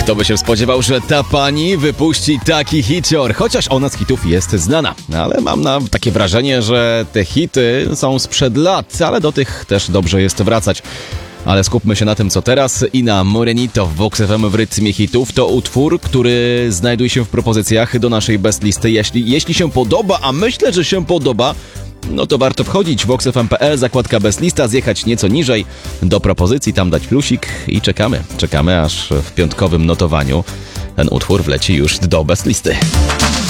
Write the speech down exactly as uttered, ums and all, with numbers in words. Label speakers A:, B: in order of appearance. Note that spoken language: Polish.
A: Kto by się spodziewał, że ta pani wypuści taki hicior, chociaż ona z hitów jest znana. Ale mam na takie wrażenie, że te hity są sprzed lat, ale do tych też dobrze jest wracać. Ale skupmy się na tym, co teraz. Ina Morenito w Vox F M w rytmie hitów to utwór, który znajduje się w propozycjach do naszej best listy. Jeśli, jeśli się podoba, a myślę, że się podoba, no to warto wchodzić. vox f m kropka p l, zakładka best lista, zjechać nieco niżej do propozycji, tam dać plusik i czekamy. Czekamy, aż w piątkowym notowaniu ten utwór wleci już do best listy.